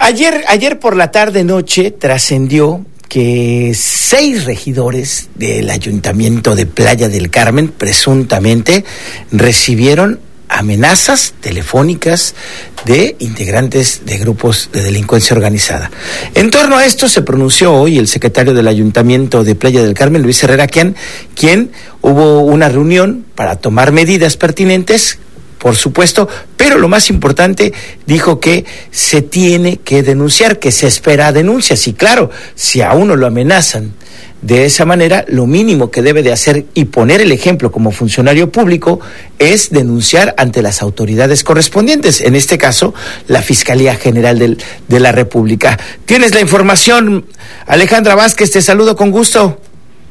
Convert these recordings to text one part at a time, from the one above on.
Ayer por la tarde-noche trascendió que 6 regidores del Ayuntamiento de Playa del Carmen presuntamente recibieron amenazas telefónicas de integrantes de grupos de delincuencia organizada. En torno a esto se pronunció hoy el secretario del Ayuntamiento de Playa del Carmen, Luis Herrera, quien hubo una reunión para tomar medidas pertinentes, por supuesto, pero lo más importante, dijo que se tiene que denunciar, que se espera denuncias. Y claro, si a uno lo amenazan de esa manera, lo mínimo que debe de hacer y poner el ejemplo como funcionario público es denunciar ante las autoridades correspondientes, en este caso, la Fiscalía General de la República. ¿Tienes la información? Alejandra Vázquez, te saludo con gusto.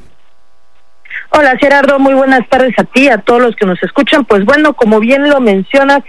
Hola Gerardo, muy buenas tardes a ti, a todos los que nos escuchan. Pues bueno, como bien lo mencionas,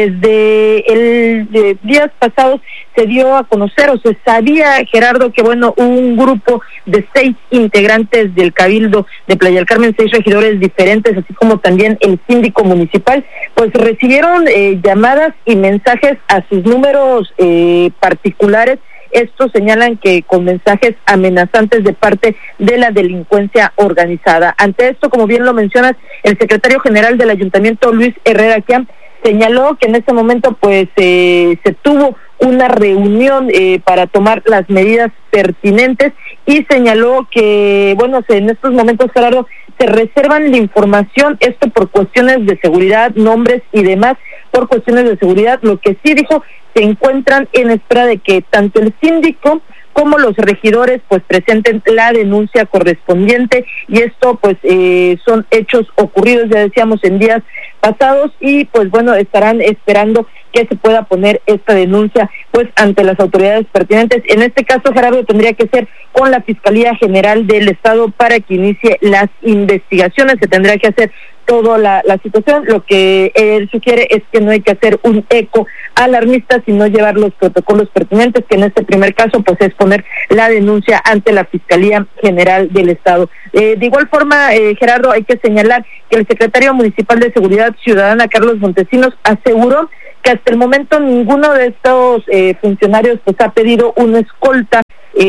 desde días pasados se dio a conocer o se sabía, Gerardo, que bueno, un grupo de 6 integrantes del Cabildo de Playa del Carmen, 6 regidores diferentes, así como también el síndico municipal, pues recibieron llamadas y mensajes a sus números particulares. Estos señalan que con mensajes amenazantes de parte de la delincuencia organizada. Ante esto, como bien lo mencionas, el secretario general del Ayuntamiento, Luis Herrera, señaló que en ese momento pues se tuvo una reunión para tomar las medidas pertinentes y señaló que, bueno, en estos momentos, Gerardo, se reservan la información, esto por cuestiones de seguridad, nombres y demás, por cuestiones de seguridad. Lo que sí dijo, se encuentran en espera de que tanto el síndico como los regidores pues presenten la denuncia correspondiente, y esto pues son hechos ocurridos, ya decíamos, en días pasados, y pues bueno, estarán esperando que se pueda poner esta denuncia pues ante las autoridades pertinentes. En este caso, Gerardo, tendría que ser con la Fiscalía General del Estado para que inicie las investigaciones. Se tendrá que hacer toda la situación. Lo que él sugiere es que no hay que hacer un eco alarmista, sino llevar los protocolos pertinentes, que en este primer caso pues es poner la denuncia ante la Fiscalía General del Estado. De igual forma, Gerardo, hay que señalar que el secretario municipal de Seguridad Ciudadana, Carlos Montesinos, aseguró que hasta el momento ninguno de estos funcionarios pues ha pedido una escolta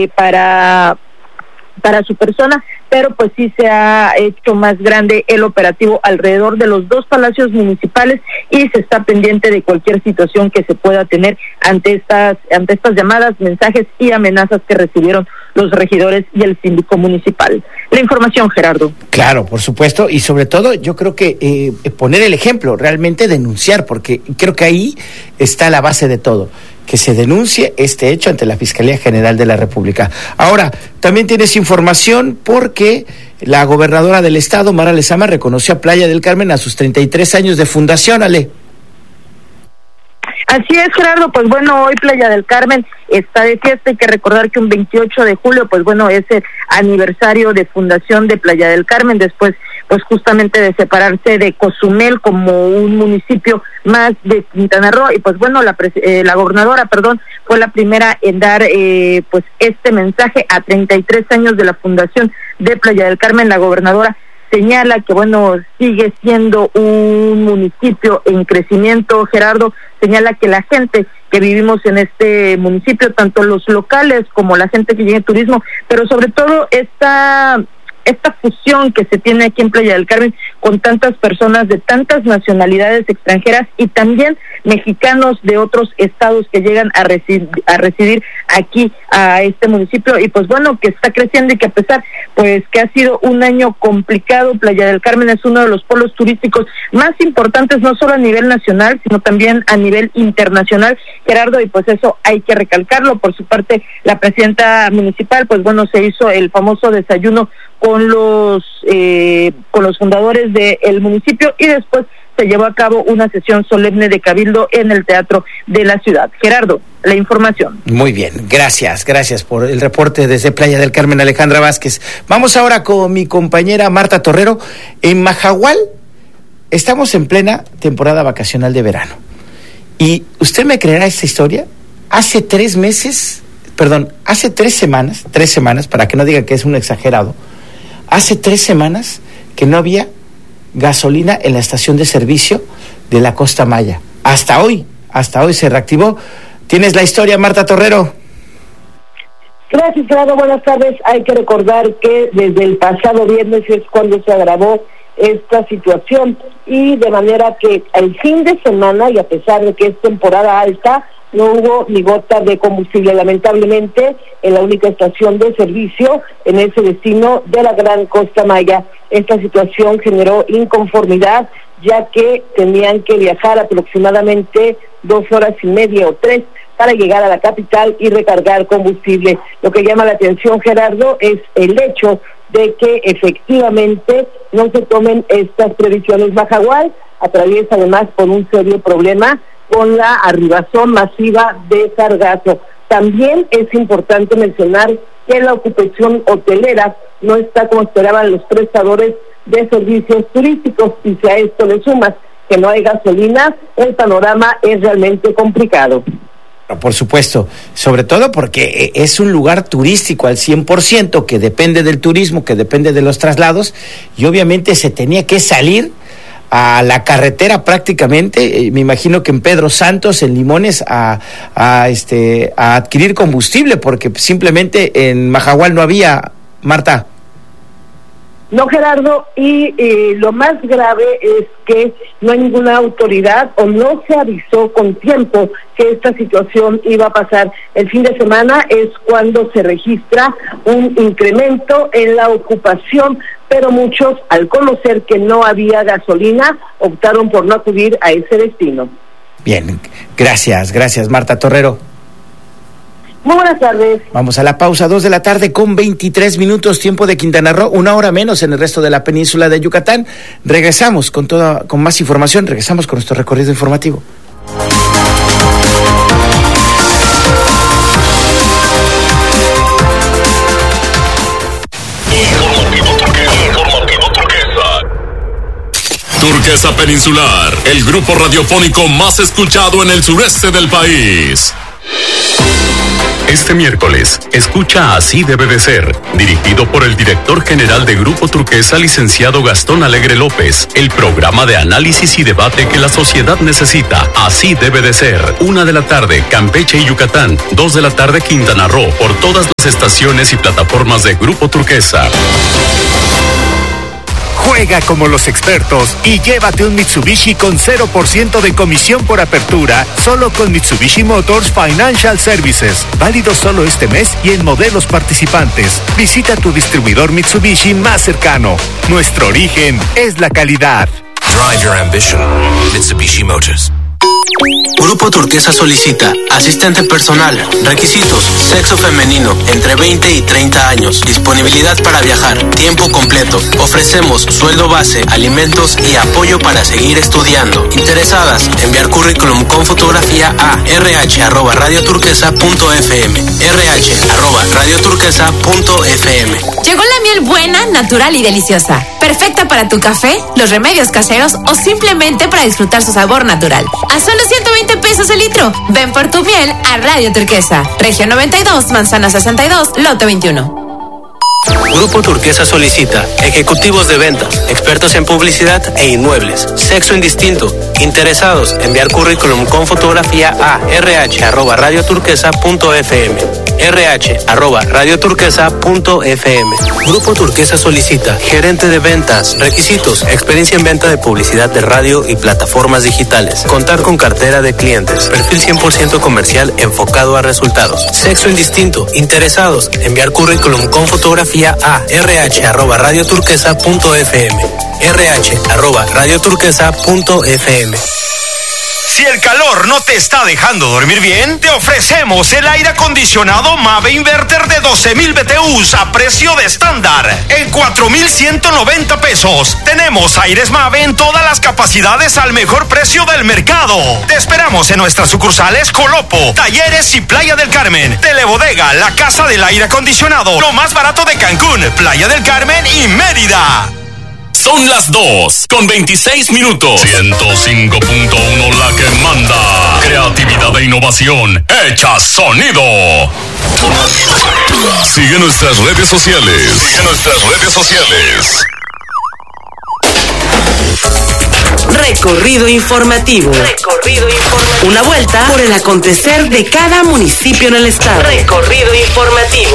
para su persona, pero pues sí se ha hecho más grande el operativo alrededor de los 2 palacios municipales, y se está pendiente de cualquier situación que se pueda tener ante estas llamadas, mensajes y amenazas que recibieron los regidores y el síndico municipal. La información, Gerardo. Claro, por supuesto, y sobre todo yo creo que poner el ejemplo, realmente denunciar, porque creo que ahí está la base de todo, que se denuncie este hecho ante la Fiscalía General de la República. Ahora, también tienes información porque la gobernadora del estado, Mara Lezama, reconoció a Playa del Carmen a sus 33 años de fundación, Ale. Así es, Gerardo, pues bueno, hoy Playa del Carmen está de fiesta. Hay que recordar que un 28 de julio, pues bueno, es el aniversario de fundación de Playa del Carmen, después pues justamente de separarse de Cozumel como un municipio más de Quintana Roo, y pues bueno, la gobernadora, fue la primera en dar pues este mensaje a 33 años de la fundación de Playa del Carmen. La gobernadora señala que bueno, sigue siendo un municipio en crecimiento, Gerardo. Señala que la gente que vivimos en este municipio, tanto los locales como la gente que llega en turismo, pero sobre todo esta fusión que se tiene aquí en Playa del Carmen con tantas personas de tantas nacionalidades extranjeras y también mexicanos de otros estados que llegan a residir aquí a este municipio, y pues bueno, que está creciendo, y que a pesar pues que ha sido un año complicado, Playa del Carmen es uno de los polos turísticos más importantes, no solo a nivel nacional, sino también a nivel internacional, Gerardo, y pues eso hay que recalcarlo. Por su parte, la presidenta municipal, pues bueno, se hizo el famoso desayuno con los fundadores del municipio, y después se llevó a cabo una sesión solemne de cabildo en el Teatro de la Ciudad. Gerardo, la información. Muy bien, gracias por el reporte desde Playa del Carmen, Alejandra Vázquez. Vamos ahora con mi compañera Marta Torrero. En Mahahual estamos en plena temporada vacacional de verano, y usted me creerá esta historia. Hace 3 semanas, para que no diga que es un exagerado, hace 3 semanas que no había gasolina en la estación de servicio de la Costa Maya. Hasta hoy se reactivó, Tienes la historia, Marta Torrero. Gracias, Gerardo. Buenas tardes. Hay que recordar que desde el pasado viernes es cuando se agravó esta situación y de manera que el fin de semana, y a pesar de que es temporada alta, no hubo ni gota de combustible, lamentablemente, en la única estación de servicio en ese destino de la Gran Costa Maya. Esta situación generó inconformidad, ya que tenían que viajar aproximadamente 2 horas y media o 3 para llegar a la capital y recargar combustible. Lo que llama la atención, Gerardo, es el hecho de que efectivamente no se tomen estas previsiones. Majahual atraviesa además por un serio problema con la arribazón masiva de sargazo. También es importante mencionar que la ocupación hotelera no está como esperaban los prestadores de servicios turísticos, y si a esto le sumas que no hay gasolina, el panorama es realmente complicado. Por supuesto, sobre todo porque es un lugar turístico al 100%, que depende del turismo, que depende de los traslados, y obviamente se tenía que salir a la carretera prácticamente, me imagino que en Pedro Santos, en Limones, a adquirir combustible, porque simplemente en Majahual no había, Marta. No, Gerardo, y lo más grave es que no hay ninguna autoridad o no se avisó con tiempo que esta situación iba a pasar. El fin de semana es cuando se registra un incremento en la ocupación, pero muchos, al conocer que no había gasolina, optaron por no acudir a ese destino. Bien, gracias, Marta Torrero. Muy buenas tardes. Vamos a la pausa, 2:23 p.m, tiempo de Quintana Roo, 1 hora menos en el resto de la península de Yucatán. Regresamos con más información, regresamos con nuestro recorrido informativo. Turquesa Peninsular, el grupo radiofónico más escuchado en el sureste del país. Este miércoles, escucha Así debe de ser, dirigido por el director general de Grupo Turquesa, licenciado Gastón Alegre López, el programa de análisis y debate que la sociedad necesita. Así debe de ser. 1 de la tarde, Campeche y Yucatán. 2 de la tarde, Quintana Roo, por todas las estaciones y plataformas de Grupo Turquesa. Juega como los expertos y llévate un Mitsubishi con 0% de comisión por apertura, solo con Mitsubishi Motors Financial Services. Válido solo este mes y en modelos participantes. Visita tu distribuidor Mitsubishi más cercano. Nuestro origen es la calidad. Drive your ambition. Mitsubishi Motors. Grupo Turquesa solicita asistente personal, requisitos, sexo femenino, entre 20 y 30 años, disponibilidad para viajar, tiempo completo, ofrecemos sueldo base, alimentos y apoyo para seguir estudiando. Interesadas, enviar currículum con fotografía a rh@radioturquesa.fm, rh@radioturquesa.fm. Llegó la miel buena, natural y deliciosa, perfecta para tu café, los remedios caseros o simplemente para disfrutar su sabor natural. A solo 120 pesos el litro. Ven por tu miel a Radio Turquesa. Región 92, Manzana 62, Lote 21. Grupo Turquesa solicita ejecutivos de ventas, expertos en publicidad e inmuebles, sexo indistinto. Interesados, enviar currículum con fotografía a rh@radioturquesa.fm, rh@radioturquesa.fm. Grupo Turquesa solicita gerente de ventas, requisitos, experiencia en venta de publicidad de radio y plataformas digitales, contar con cartera de clientes, perfil 100% comercial enfocado a resultados, sexo indistinto. Interesados, enviar currículum con fotografía a rh@radioturquesa.fm, rh@radioturquesa.fm. Si el calor no te está dejando dormir bien, te ofrecemos el aire acondicionado Mave Inverter de 12,000 BTUs a precio de estándar en 4,190 pesos. Tenemos aires Mave en todas las capacidades al mejor precio del mercado. Te esperamos en nuestras sucursales Colopo, Talleres y Playa del Carmen. Telebodega, la casa del aire acondicionado, lo más barato de Cancún, Playa del Carmen y Mérida. Son las 2:26 p.m. 105.1 la que manda. Creatividad e innovación hecha sonido. Sigue nuestras redes sociales. Recorrido informativo. Una vuelta por el acontecer de cada municipio en el estado. Recorrido informativo.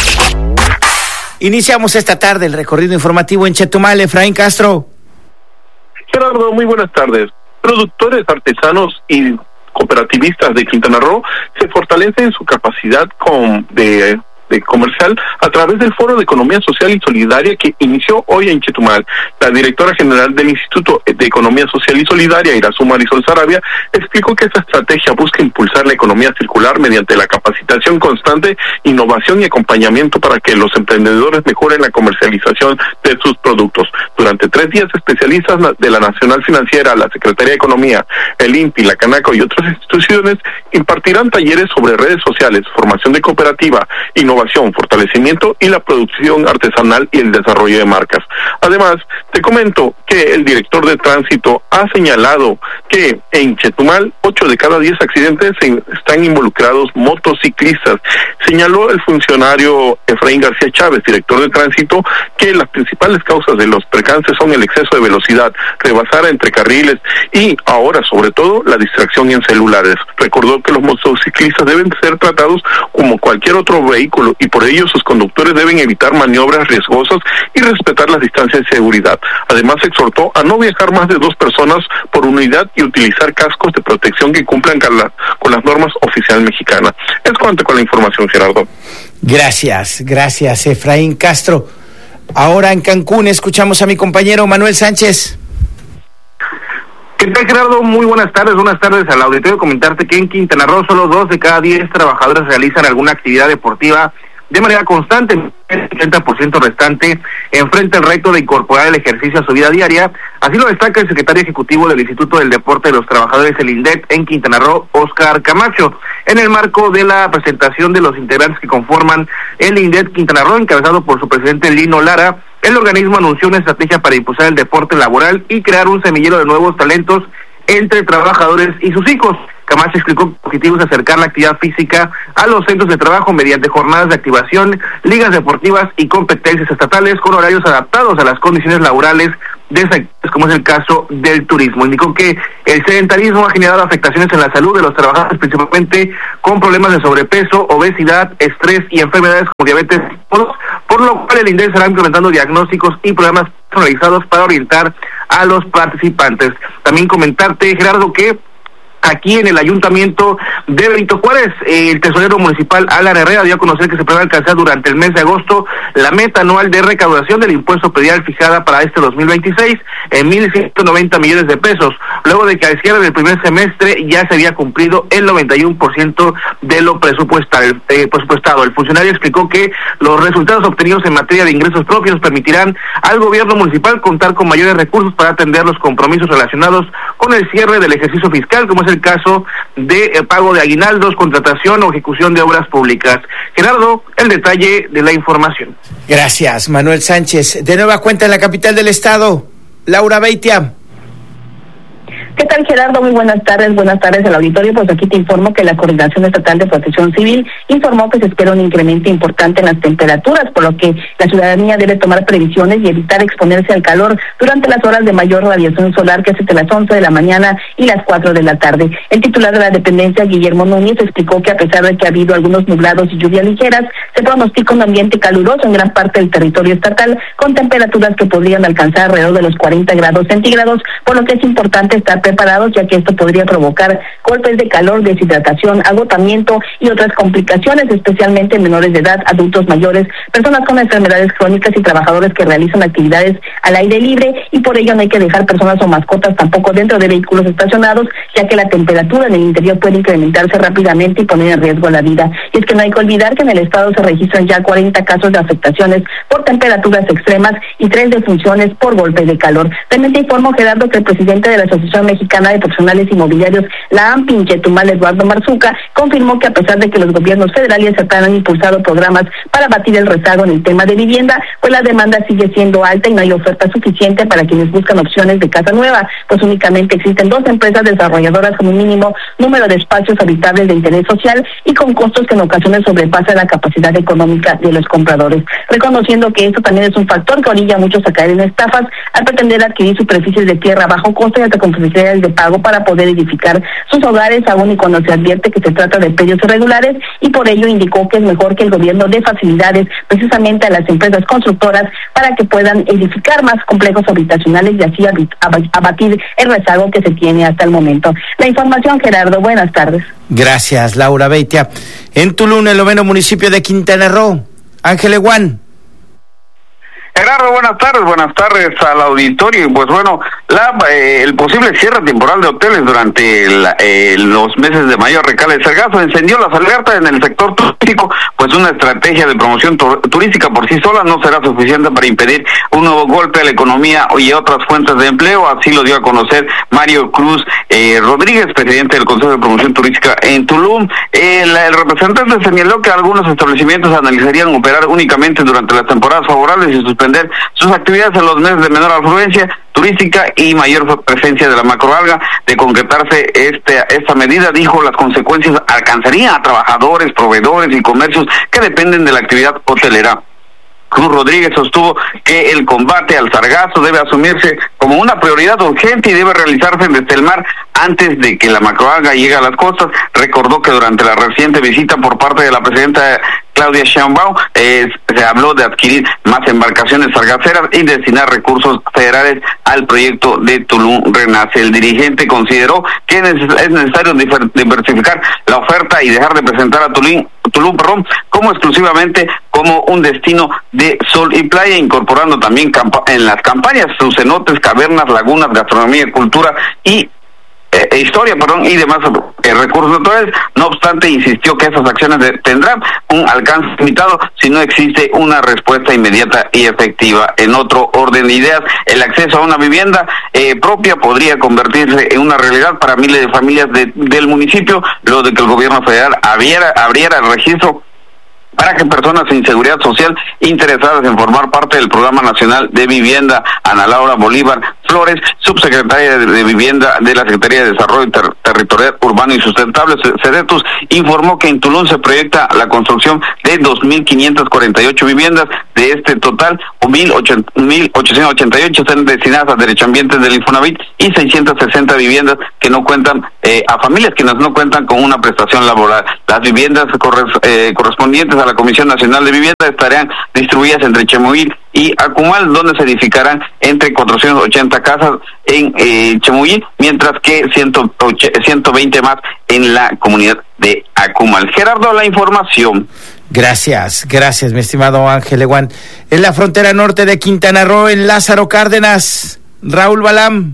Iniciamos esta tarde el recorrido informativo en Chetumal. Efraín Castro. Gerardo, muy buenas tardes. Productores, artesanos y cooperativistas de Quintana Roo se fortalecen en su capacidad de comercial a través del Foro de Economía Social y Solidaria que inició hoy en Chetumal. La directora general del Instituto de Economía Social y Solidaria, Irazú Marisol Sarabia, explicó que esta estrategia busca impulsar la economía circular mediante la capacitación constante, innovación y acompañamiento para que los emprendedores mejoren la comercialización de sus productos. Durante 3 días, especialistas de la Nacional Financiera, la Secretaría de Economía, el INPI, la Canaco y otras instituciones impartirán talleres sobre redes sociales, formación de cooperativa, innovación, fortalecimiento y la producción artesanal y el desarrollo de marcas. Además, te comento que el director de tránsito ha señalado que en Chetumal 8 de cada 10 accidentes están involucrados motociclistas. Señaló el funcionario Efraín García Chávez, director de tránsito, que las principales causas de los percances son el exceso de velocidad, rebasar entre carriles y ahora sobre todo la distracción en celulares. Recordó que los motociclistas deben ser tratados como cualquier otro vehículo y por ello sus conductores deben evitar maniobras riesgosas y respetar las distancias de seguridad. Además, exhortó a no viajar más de 2 personas por unidad y utilizar cascos de protección que cumplan con las normas oficiales mexicanas. Es cuanto con la información, Gerardo. Gracias, Efraín Castro. Ahora en Cancún escuchamos a mi compañero Manuel Sánchez. ¿Qué tal, Gerardo? Muy buenas tardes al auditorio. Comentarte que en Quintana Roo solo 2 de cada 10 trabajadores realizan alguna actividad deportiva de manera constante. El 30% restante enfrenta el reto de incorporar el ejercicio a su vida diaria. Así lo destaca el secretario ejecutivo del Instituto del Deporte de los Trabajadores, el INDET, en Quintana Roo, Óscar Camacho, en el marco de la presentación de los integrantes que conforman el INDET Quintana Roo, encabezado por su presidente Lino Lara. El organismo anunció una estrategia para impulsar el deporte laboral y crear un semillero de nuevos talentos entre trabajadores y sus hijos. Camacho explicó que el objetivo es acercar la actividad física a los centros de trabajo mediante jornadas de activación, ligas deportivas y competencias estatales con horarios adaptados a las condiciones laborales de sectores como es el caso del turismo. Indicó que el sedentarismo ha generado afectaciones en la salud de los trabajadores, principalmente con problemas de sobrepeso, obesidad, estrés y enfermedades como diabetes, por lo cual el INDEC estará implementando diagnósticos y programas personalizados para orientar a los participantes. También comentarte, Gerardo, que aquí en el Ayuntamiento de Benito Juárez, el tesorero municipal Alan Herrera dio a conocer que se prevé alcanzar durante el mes de agosto la meta anual de recaudación del impuesto predial fijada para este 2026 en 1,190 millones de pesos, luego de que al cierre del primer semestre ya se había cumplido el 91% de lo presupuestado. El funcionario explicó que los resultados obtenidos en materia de ingresos propios permitirán al gobierno municipal contar con mayores recursos para atender los compromisos relacionados con el cierre del ejercicio fiscal, como es el caso de pago de aguinaldos, contratación o ejecución de obras públicas. Gerardo, el detalle de la información. Gracias, Manuel Sánchez. De nueva cuenta en la capital del estado, Laura Beitia. ¿Qué tal, Gerardo? Muy buenas tardes al auditorio. Pues aquí te informo que la Coordinación Estatal de Protección Civil informó que se espera un incremento importante en las temperaturas, por lo que la ciudadanía debe tomar previsiones y evitar exponerse al calor durante las horas de mayor radiación solar, que es entre las 11 de la mañana y las 4 de la tarde. El titular de la dependencia, Guillermo Núñez, explicó que a pesar de que ha habido algunos nublados y lluvias ligeras, se pronostica un ambiente caluroso en gran parte del territorio estatal, con temperaturas que podrían alcanzar alrededor de los 40 grados centígrados, por lo que es importante estar preparados, ya que esto podría provocar golpes de calor, deshidratación, agotamiento y otras complicaciones, especialmente en menores de edad, adultos mayores, personas con enfermedades crónicas y trabajadores que realizan actividades al aire libre, y por ello no hay que dejar personas o mascotas tampoco dentro de vehículos estacionados, ya que la temperatura en el interior puede incrementarse rápidamente y poner en riesgo la vida. Y es que no hay que olvidar que en el estado se registran ya 40 casos de afectaciones por temperaturas extremas y 3 defunciones por golpes de calor. También te informo, Gerardo, que el presidente de la Asociación Mexicana de Profesionales Inmobiliarios, la AMPI, en Chetumal, Eduardo Marzuca, confirmó que a pesar de que los gobiernos federal y estatal han impulsado programas para abatir el rezago en el tema de vivienda, pues la demanda sigue siendo alta y no hay oferta suficiente para quienes buscan opciones de casa nueva, pues únicamente existen 2 empresas desarrolladoras con un mínimo número de espacios habitables de interés social y con costos que en ocasiones sobrepasan la capacidad económica de los compradores, reconociendo que esto también es un factor que orilla a muchos a caer en estafas al pretender adquirir superficies de tierra a bajo costo y hasta con facilidades de pago para poder edificar sus hogares, aún y cuando se advierte que se trata de precios irregulares, y por ello indicó que es mejor que el gobierno dé facilidades precisamente a las empresas constructoras para que puedan edificar más complejos habitacionales y así abatir el rezago que se tiene hasta el momento. La información, Gerardo, buenas tardes. Gracias, Laura Beitia. En Tulum, el 9º municipio de Quintana Roo, Ángel Eguán. Gerardo, buenas tardes al auditorio. Y pues bueno, el posible cierre temporal de hoteles durante los meses de mayor recala de sargazo encendió las alertas en el sector turístico, pues una estrategia de promoción turística por sí sola no será suficiente para impedir un nuevo golpe a la economía y a otras fuentes de empleo, así lo dio a conocer Mario Cruz Rodríguez, presidente del Consejo de Promoción Turística en Tulum. El representante señaló que algunos establecimientos analizarían operar únicamente durante las temporadas favorables y suspender sus actividades en los meses de menor afluencia turística y mayor presencia de la macroalga. De concretarse esta medida, dijo, las consecuencias alcanzarían a trabajadores, proveedores y comercios que dependen de la actividad hotelera. Cruz Rodríguez sostuvo que el combate al sargazo debe asumirse como una prioridad urgente y debe realizarse desde el mar antes de que la macroalga llegue a las costas. Recordó que durante la reciente visita por parte de la presidenta Claudia Sheinbaum se habló de adquirir más embarcaciones sargaceras y destinar recursos federales al proyecto de Tulum Renace. El dirigente consideró que es necesario diversificar la oferta y dejar de presentar a Tulum como exclusivamente como un destino de sol y playa, incorporando también en las campañas sus cenotes, cavernas, lagunas, gastronomía, cultura y historia, y demás recursos naturales. No obstante, insistió que esas acciones tendrán un alcance limitado si no existe una respuesta inmediata y efectiva. En otro orden de ideas, el acceso a una vivienda propia podría convertirse en una realidad para miles de familias del municipio, luego de que el gobierno federal abriera el registro para que personas sin seguridad social interesadas en formar parte del Programa Nacional de Vivienda. Ana Laura Bolívar Flores, subsecretaria de Vivienda de la Secretaría de Desarrollo Territorial Urbano y Sustentable, SEDETUS, informó que en Tulum se proyecta la construcción de 2.548 viviendas. De este total, 1.888 están destinadas a derechohabientes del Infonavit y 660 viviendas que no cuentan a familias que no cuentan con una prestación laboral. Las viviendas correspondientes a la Comisión Nacional de Vivienda estarán distribuidas entre Chemuil y Acumal, donde se edificarán entre 480 casas en Chemuil, mientras que 120 más en la comunidad de Acumal. Gerardo, la información. Gracias, mi estimado Ángel Eguán. En la frontera norte de Quintana Roo, en Lázaro Cárdenas, Raúl Balam.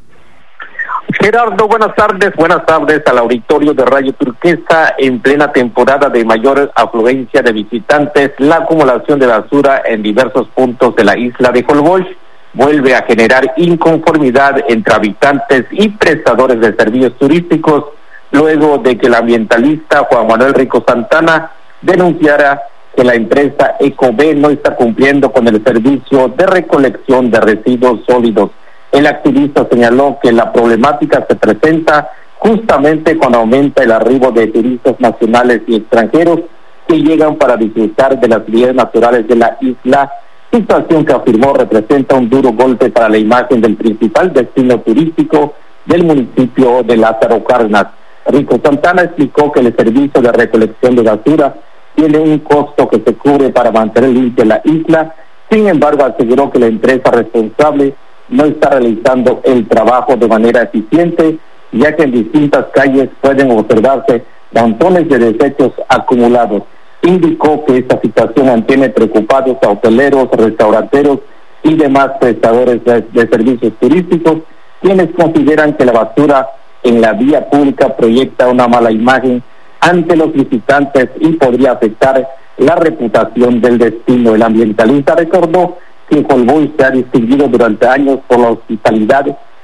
Gerardo, buenas tardes al auditorio de Radio Turquesa. En plena temporada de mayor afluencia de visitantes, la acumulación de basura en diversos puntos de la isla de Holbox vuelve a generar inconformidad entre habitantes y prestadores de servicios turísticos, luego de que el ambientalista Juan Manuel Rico Santana denunciara que la empresa EcoB no está cumpliendo con el servicio de recolección de residuos sólidos. El activista señaló que la problemática se presenta justamente cuando aumenta el arribo de turistas nacionales y extranjeros que llegan para disfrutar de las bellezas naturales de la isla, situación que afirmó representa un duro golpe para la imagen del principal destino turístico del municipio de Lázaro Cárdenas. Rico Santana explicó que el servicio de recolección de basura tiene un costo que se cubre para mantener limpia la isla. Sin embargo, aseguró que la empresa responsable no está realizando el trabajo de manera eficiente, ya que en distintas calles pueden observarse montones de desechos acumulados. Indicó que esta situación mantiene preocupados a hoteleros, restauranteros y demás prestadores de servicios turísticos, quienes consideran que la basura en la vía pública proyecta una mala imagen ante los visitantes y podría afectar la reputación del destino. El ambientalista recordó que Holbox se ha distinguido durante años por la hospitalidad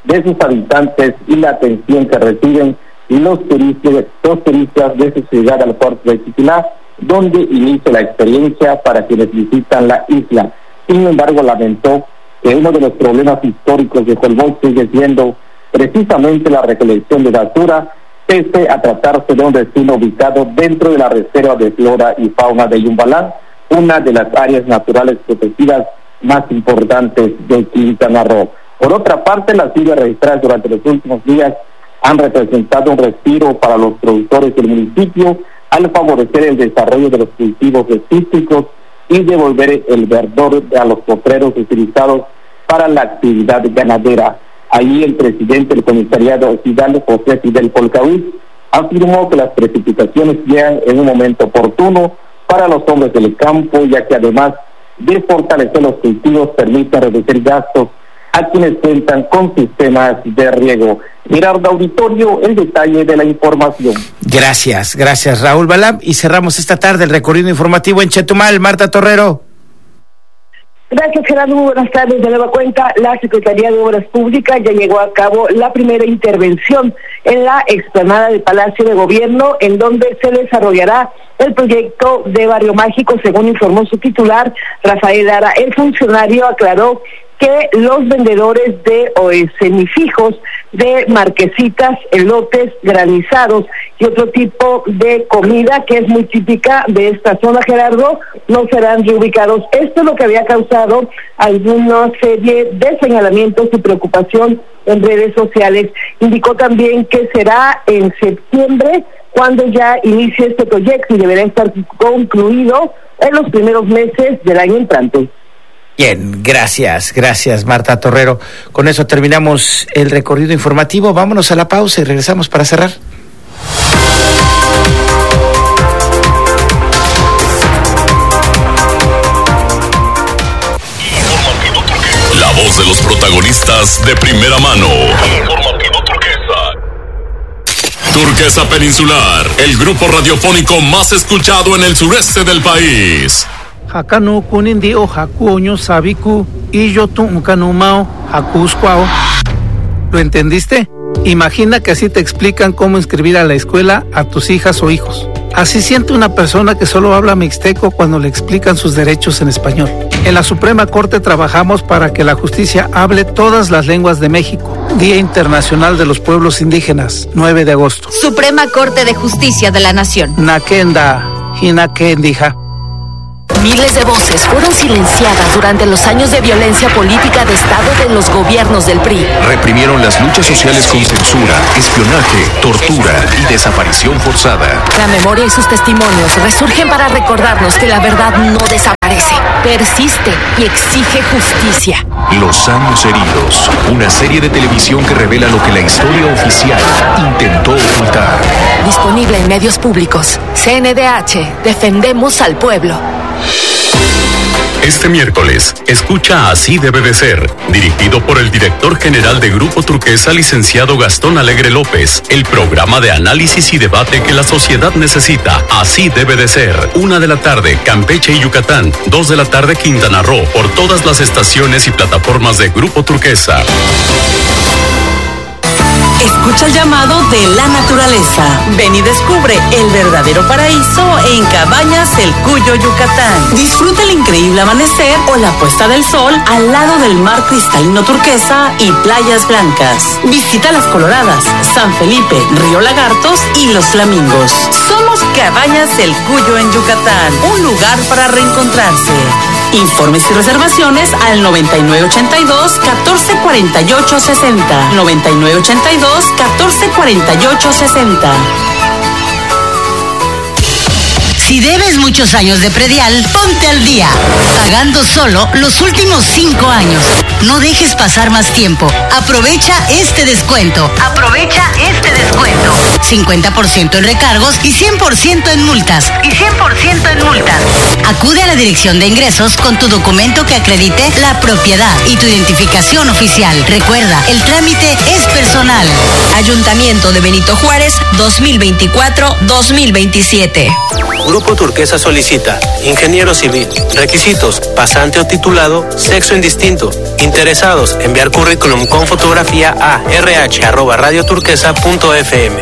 de sus habitantes y la atención que reciben los turistas de su ciudad al puerto de Chiquilá, donde inicia la experiencia para quienes visitan la isla. Sin embargo, lamentó que uno de los problemas históricos de Holbox sigue siendo precisamente la recolección de basura, pese a tratarse de un destino ubicado dentro de la Reserva de Flora y Fauna de Yumbalán, una de las áreas naturales protegidas más importantes de Quintana Roo. Por otra parte, las lluvias registradas durante los últimos días han representado un respiro para los productores del municipio al favorecer el desarrollo de los cultivos cítricos y devolver el verdor a los potreros utilizados para la actividad ganadera. Ahí el presidente del comisariado occidental, José Fidel Polcahuiz, afirmó que las precipitaciones llegan en un momento oportuno para los hombres del campo, ya que además de fortalecer los cultivos, permiten reducir gastos a quienes cuentan con sistemas de riego. Gerardo Auditorio, el detalle de la información. Gracias Raúl Balam. Y cerramos esta tarde el recorrido informativo en Chetumal. Marta Torrero. Gracias, Gerardo. Muy buenas tardes. De nueva cuenta, la Secretaría de Obras Públicas ya llevó a cabo la primera intervención en la explanada del Palacio de Gobierno, en donde se desarrollará el proyecto de Barrio Mágico, según informó su titular, Rafael Lara. El funcionario aclaró que los vendedores de semifijos, de marquesitas, elotes, granizados y otro tipo de comida que es muy típica de esta zona, Gerardo, no serán reubicados. Esto es lo que había causado alguna serie de señalamientos y preocupación en redes sociales. Indicó también que será en septiembre cuando ya inicie este proyecto y deberá estar concluido en los primeros meses del año entrante. Bien, gracias Marta Torrero. Con eso terminamos el recorrido informativo. Vámonos a la pausa y regresamos para cerrar. La voz de los protagonistas de primera mano. Informativo Turquesa Peninsular, el grupo radiofónico más escuchado en el sureste del país. Hakanu kunindi o hakuoño sabiku y yo tuncanumao hakuscuao. ¿Lo entendiste? Imagina que así te explican cómo inscribir a la escuela a tus hijas o hijos. Así siente una persona que solo habla mixteco cuando le explican sus derechos en español. En la Suprema Corte trabajamos para que la justicia hable todas las lenguas de México. Día Internacional de los Pueblos Indígenas, 9 de agosto. Suprema Corte de Justicia de la Nación. Nakenda, hinakendija. Miles de voces fueron silenciadas durante los años de violencia política de Estado de los gobiernos del PRI. Reprimieron las luchas sociales con censura, espionaje, tortura y desaparición forzada. La memoria y sus testimonios resurgen para recordarnos que la verdad no desaparece, persiste y exige justicia. Los años heridos, una serie de televisión que revela lo que la historia oficial intentó ocultar. Disponible en medios públicos. CNDH, defendemos al pueblo. Este miércoles, escucha Así debe de ser, dirigido por el director general de Grupo Turquesa, licenciado Gastón Alegre López, el programa de análisis y debate que la sociedad necesita. Así debe de ser. 1 de la tarde, Campeche y Yucatán. 2 de la tarde, Quintana Roo, por todas las estaciones y plataformas de Grupo Turquesa. Escucha el llamado de la naturaleza. Ven y descubre el verdadero paraíso en Cabañas El Cuyo, Yucatán. Disfruta el increíble amanecer o la puesta del sol al lado del mar cristalino turquesa y playas blancas. Visita Las Coloradas, San Felipe, Río Lagartos y Los Flamingos. Somos Cabañas El Cuyo en Yucatán, un lugar para reencontrarse. Informes y reservaciones al 9982-1448-60. 9982-1448-60. Si debes muchos años de predial, ponte al día, pagando solo los últimos 5 años. No dejes pasar más tiempo. Aprovecha este descuento. 50% en recargos y 100% en multas. Acude a la Dirección de Ingresos con tu documento que acredite la propiedad y tu identificación oficial. Recuerda, el trámite es personal. Ayuntamiento de Benito Juárez, 2024-2027. Grupo Turquesa solicita ingeniero civil. Requisitos: pasante o titulado, sexo indistinto. Interesados, enviar currículum con fotografía a rh@radioturquesa.fm.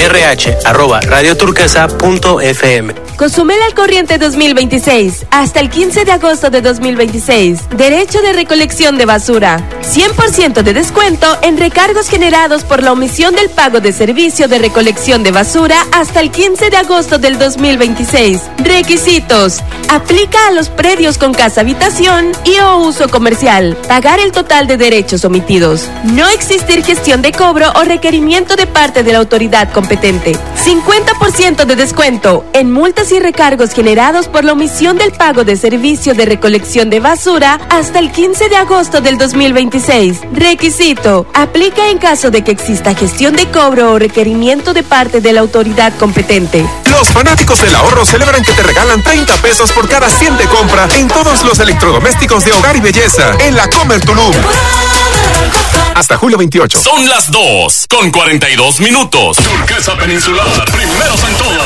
rh@radioturquesa.fm. Cozumel al corriente 2026. Hasta el 15 de agosto de 2026. Derecho de recolección de basura. 100% de descuento en recargos generados por la omisión del pago de servicio de recolección de basura hasta el 15 de agosto del 2026. Requisitos: aplica a los predios con casa habitación y o uso comercial. Pagar el total de derechos omitidos. No existir gestión de cobro o requerimiento de parte de la autoridad competente. 50% de descuento en multas y recargos generados por la omisión del pago de servicio de recolección de basura hasta el 15 de agosto del 2026. Requisito: aplica en caso de que exista gestión de cobro o requerimiento de parte de la autoridad competente. Los fanáticos del ahorro celebran que te regalan 30 pesos por cada 100 de compra en todos los electrodomésticos de hogar y belleza en la Comer Tulum. Hasta julio 28. Son las 2:42. Turquesa Peninsular, primeros en todo.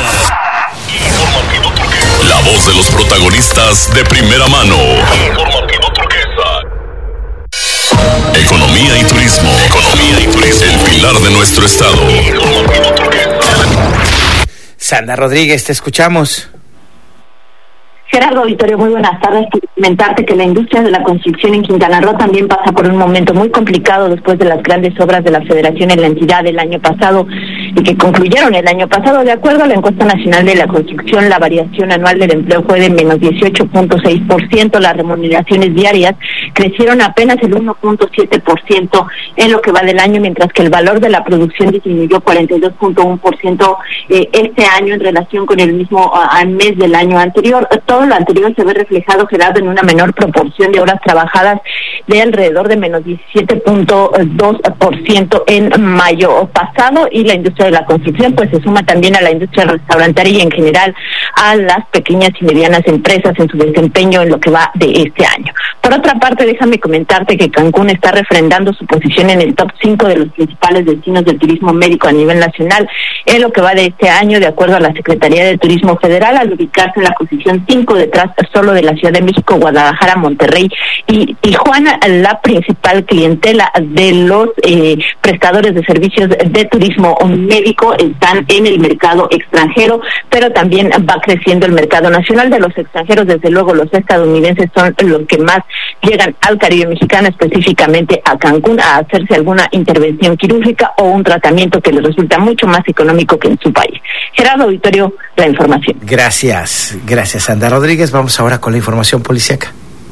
La voz de los protagonistas de primera mano. Informativo Turquesa. Economía y turismo. El pilar de nuestro estado. Informativo Turquesa. Sandra Rodríguez, te escuchamos. Gerardo Auditorio, muy buenas tardes. Comentarte que la industria de la construcción en Quintana Roo también pasa por un momento muy complicado después de las grandes obras de la Federación en la entidad el año pasado y que concluyeron el año pasado. De acuerdo a la encuesta nacional de la construcción, la variación anual del empleo fue de menos 18.6%. Las remuneraciones diarias crecieron apenas el 1.7% en lo que va del año, mientras que el valor de la producción disminuyó 42.1% este año en relación con el mismo mes del año anterior. Todo lo anterior se ve reflejado, Gerardo, en una menor proporción de horas trabajadas de alrededor de menos 17.2% en mayo pasado, y la industria de la construcción pues se suma también a la industria restaurantera y en general a las pequeñas y medianas empresas en su desempeño en lo que va de este año. Por otra parte, déjame comentarte que Cancún está refrendando su posición en el top 5 de los principales destinos del turismo médico a nivel nacional en lo que va de este año, de acuerdo a la Secretaría de Turismo Federal, al ubicarse en la posición 5 detrás solo de la Ciudad de México, Guadalajara, Monterrey y Tijuana. La principal clientela de los prestadores de servicios de turismo médico están en el mercado extranjero, pero también va creciendo el mercado nacional. De los extranjeros, desde luego, los estadounidenses son los que más llegan al Caribe mexicano, específicamente a Cancún, a hacerse alguna intervención quirúrgica o un tratamiento que les resulta mucho más económico que en su país. Gerardo Auditorio, la información. Gracias, Sandra Rodríguez. Vamos ahora con la información policíaca.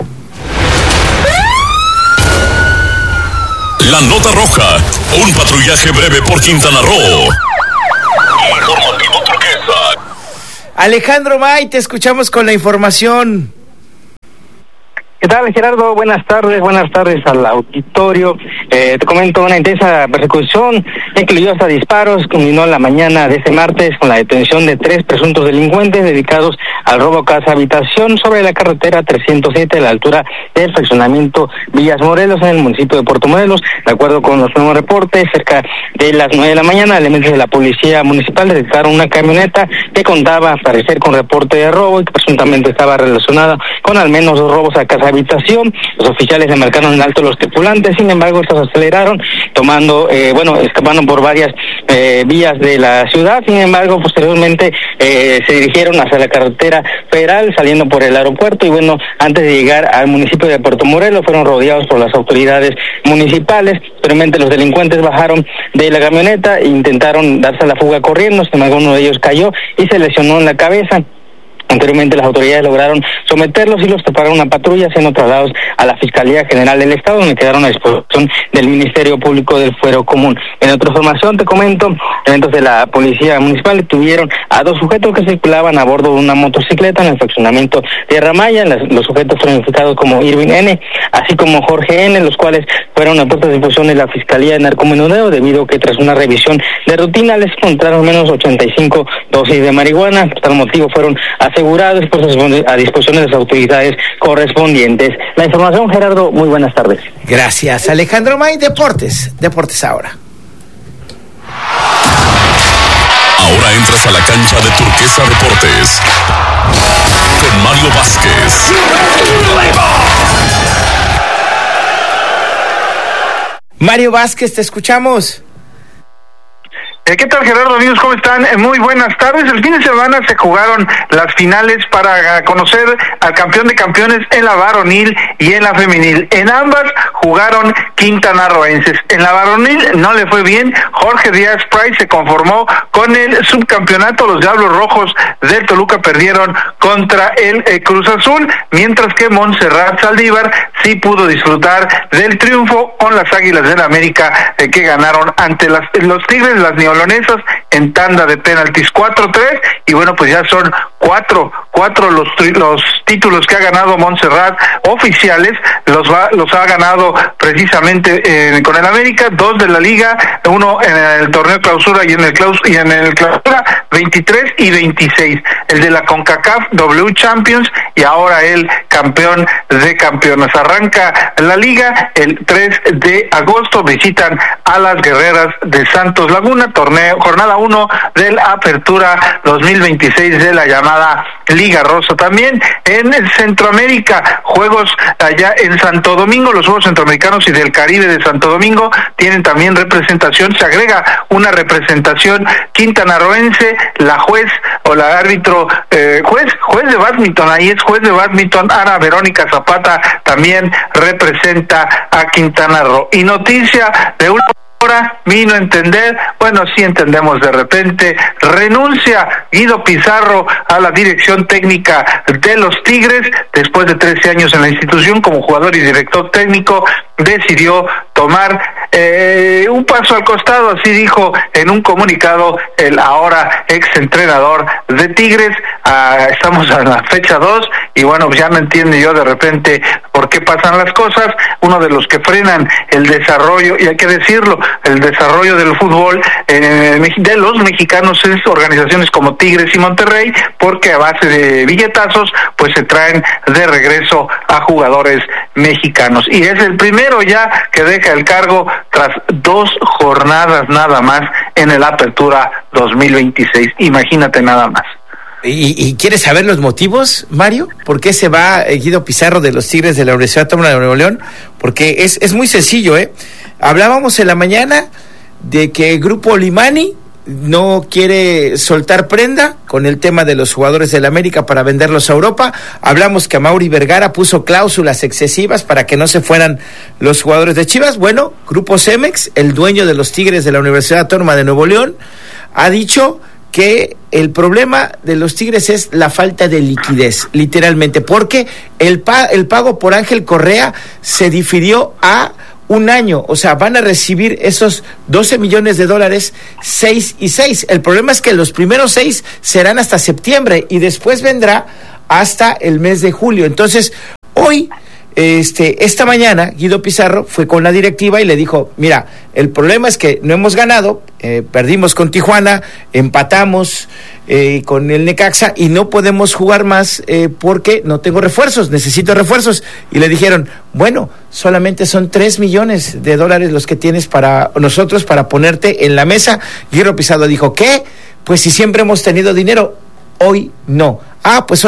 La nota roja, un patrullaje breve por Quintana Roo. Informativo Turquesa. Alejandro May, te escuchamos con la información. ¿Qué tal, Gerardo? Buenas tardes al auditorio. Te comento, una intensa persecución incluyó hasta disparos, culminó la mañana de este martes con la detención de 3 presuntos delincuentes dedicados al robo casa habitación sobre la carretera 307 a la altura del fraccionamiento Villas Morelos en el municipio de Puerto Morelos. De acuerdo con los nuevos reportes, cerca de las 9 de la mañana, elementos de la policía municipal detectaron una camioneta que contaba, al parecer, con reporte de robo y que presuntamente estaba relacionada con al menos 2 robos a casa habitación. Los oficiales le marcaron en alto a los tripulantes, sin embargo estos aceleraron, escapando por varias vías de la ciudad. Sin embargo, posteriormente se dirigieron hacia la carretera federal, saliendo por el aeropuerto, y antes de llegar al municipio de Puerto Morelos fueron rodeados por las autoridades municipales. Posteriormente los delincuentes bajaron de la camioneta e intentaron darse a la fuga corriendo. Sin embargo, uno de ellos cayó y se lesionó en la cabeza. Anteriormente las autoridades lograron someterlos y los toparon una patrulla, siendo trasladados a la Fiscalía General del Estado, donde quedaron a disposición del Ministerio Público del Fuero Común. En otra información te comento, elementos de la Policía Municipal detuvieron a 2 sujetos que circulaban a bordo de una motocicleta en el fraccionamiento Tierra Maya. Los sujetos fueron identificados como Irving N., así como Jorge N., los cuales fueron a puesta a disposición de la Fiscalía de Narcomenudeo, debido a que tras una revisión de rutina les encontraron al menos 85 dosis de marihuana. Por tal motivo fueron asegurados a disposición de las autoridades correspondientes. La información, Gerardo, muy buenas tardes. Gracias, Alejandro May. Deportes ahora. Ahora entras a la cancha de Turquesa Deportes con Mario Vázquez. Mario Vázquez, te escuchamos. ¿Qué tal, Gerardo? Amigos, ¿cómo están? Muy buenas tardes. El fin de semana se jugaron las finales para conocer al campeón de campeones en la varonil y en la femenil. En ambas jugaron quintanarroenses. En la varonil no le fue bien. Jorge Díaz Price se conformó con el subcampeonato. Los Diablos Rojos de Toluca perdieron contra el Cruz Azul, mientras que Montserrat Saldívar sí pudo disfrutar del triunfo con las Águilas del América que ganaron ante los Tigres, las neolonesas, en tanda de penaltis 4-3, y bueno, pues ya son cuatro los títulos que ha ganado Montserrat oficiales. Los ha ganado precisamente con el América, 2 de la Liga, 1 en el torneo clausura y en el clausura 23 y 26, el de la CONCACAF W Champions, y ahora el campeón de campeones. Arranca la liga el 3 de agosto, visitan a las Guerreras de Santos Laguna, jornada 1 de la Apertura 2026 de la llamada Liga Rosa. También en Centroamérica, juegos allá en Santo Domingo, los Juegos Centroamericanos y del Caribe de Santo Domingo tienen también representación. Se agrega una representación quintanarroense, la juez o la árbitro, juez de bádminton, ahí es juez de bádminton, Ana Verónica Zapata, también representa a Quintana Roo. Y noticia de una hora, vino a entender, bueno, sí entendemos de repente, renuncia Guido Pizarro a la dirección técnica de los Tigres. Después de 13 años en la institución como jugador y director técnico, decidió tomar un paso al costado, así dijo en un comunicado el ahora exentrenador de Tigres. Estamos a la fecha 2 y bueno, ya no entiendo yo de repente por qué pasan las cosas. Uno de los que frenan el desarrollo, y hay que decirlo, el desarrollo del fútbol de los mexicanos es organizaciones como Tigres y Monterrey, porque a base de billetazos pues se traen de regreso a jugadores mexicanos, y es el primero ya que deja el cargo tras 2 jornadas nada más en el Apertura 2026. Imagínate nada más. ¿Y quieres saber los motivos, Mario? ¿Por qué se va Guido Pizarro de los Tigres de la Universidad Autónoma de Nuevo León? Porque es muy sencillo, Hablábamos en la mañana de que el Grupo Limani no quiere soltar prenda con el tema de los jugadores del América para venderlos a Europa. Hablamos que Amaury Vergara puso cláusulas excesivas para que no se fueran los jugadores de Chivas. Bueno, Grupo Cemex, el dueño de los Tigres de la Universidad Autónoma de Nuevo León, ha dicho que el problema de los Tigres es la falta de liquidez, literalmente, porque el pago por Ángel Correa se difirió a un año, o sea, van a recibir esos $12 millones, 6 y 6. El problema es que los primeros 6 serán hasta septiembre y después vendrá hasta el mes de julio. Entonces, hoy, esta mañana, Guido Pizarro fue con la directiva y le dijo, mira, el problema es que no hemos ganado, perdimos con Tijuana, empatamos con el Necaxa y no podemos jugar más porque no tengo refuerzos, necesito refuerzos. Y le dijeron, bueno, solamente son $3 millones los que tienes para nosotros para ponerte en la mesa. Guido Pizarro dijo, ¿qué? Pues si siempre hemos tenido dinero, hoy no. Pues hoy